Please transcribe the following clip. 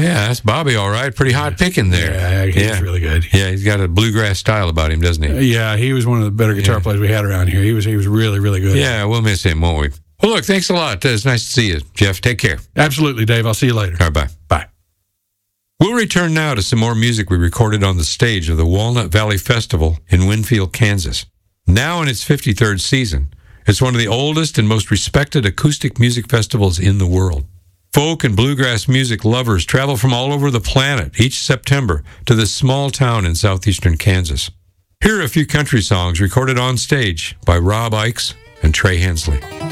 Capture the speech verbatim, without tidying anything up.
yeah, that's Bobby, all right. Pretty hot picking there. Yeah, he's yeah. really good. Yeah, he's got a bluegrass style about him, doesn't he? Yeah, he was one of the better guitar Yeah. players we had around here. He was he was really, really good. Yeah, we'll miss him, won't we? Well, look, thanks a lot. It's nice to see you, Jeff. Take care. Absolutely, Dave. I'll see you later. All right, bye. Bye. We'll return now to some more music we recorded on the stage of the Walnut Valley Festival in Winfield, Kansas. Now in its fifty-third season, it's one of the oldest and most respected acoustic music festivals in the world. Folk and bluegrass music lovers travel from all over the planet each September to this small town in southeastern Kansas. Here are a few country songs recorded on stage by Rob Ickes and Trey Hensley.